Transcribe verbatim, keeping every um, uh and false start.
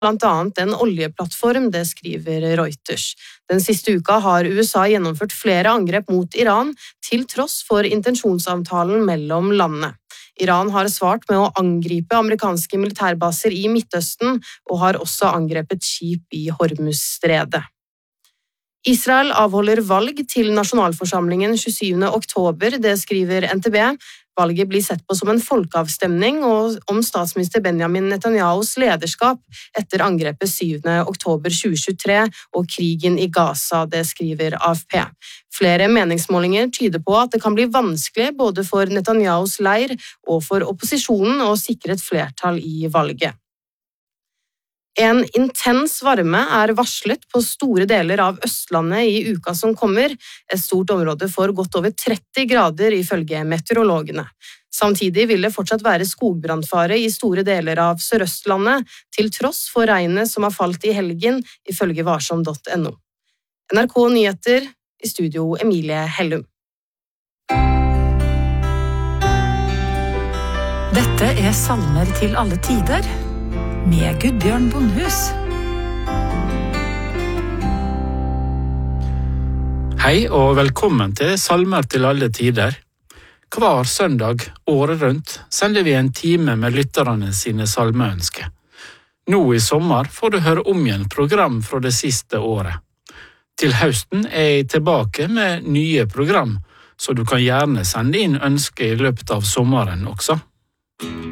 blant annet en oljeplattform, det skriver Reuters. Den siste uka har U S A gjennomført flere angrep mot Iran, til tross for intensjonsavtalen mellom landene. Iran har svart med å angripe amerikanske militærbaser i Midtøsten, og har også angrepet skip i Hormuzstredet. Israel avholder valg til nasjonalforsamlingen tjuesyvende oktober, det skriver N T B. Valget blir sett på som en folkeavstemning om statsminister Benjamin Netanyahus lederskap etter angrepet syvende oktober tjue tjuetre og krigen i Gaza, det skriver A F P. Flere meningsmålinger tyder på at det kan bli vanskelig både for Netanyahus leir og for opposisjonen å sikre et flertall i valget. En intens varme er varslet på store deler av Østlandet i uka som kommer. Et stort område får godt over tretti grader ifølge meteorologene. Samtidig vil det fortsatt være skogbrannfare i store deler av Sørøstlandet, til tross for regnet som har falt i helgen, ifølge varsom punktum no. N R K Nyheter, i studio Emilie Hellum. Dette er salmer til alle tider, med Gudbjørn Bondhus. Hei og velkommen til Salmer til alle tider. Hver søndag, året rundt, sender vi en time med lytterne sine salmeønsker. Nå i sommer får du høre om igjen program fra det siste året. Til høsten er jeg tilbake med nye program, så du kan gjerne sende inn ønsker i løpet av sommeren også.